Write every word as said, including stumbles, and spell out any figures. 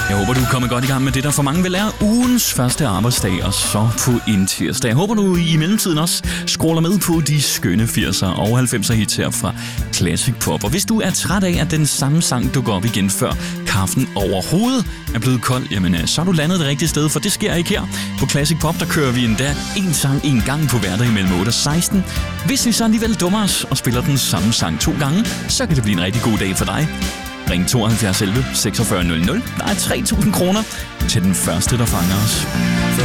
Jeg håber, du er kommet godt i gang med det, der for mange vil er ugens første arbejdsdag, og så på en tirsdag. Jeg håber, du i mellemtiden også scroller med på de skønne firser og halvfemser hits her fra Classic Pop. Og hvis du er træt af, at den samme sang dukker op igen, før kaffen overhovedet er blevet kold, jamen så har du landet det rigtige sted, for det sker ikke her. På Classic Pop, der kører vi endda en sang en gang på hverdag mellem otte og seksten. Hvis vi så alligevel dummer os og spiller den samme sang to gange, så kan det blive en rigtig god dag for dig. Ring tooghalvfjerds elleve seksogfyrre nul nul. Der er tre tusind kroner til den første, der fanger os. Så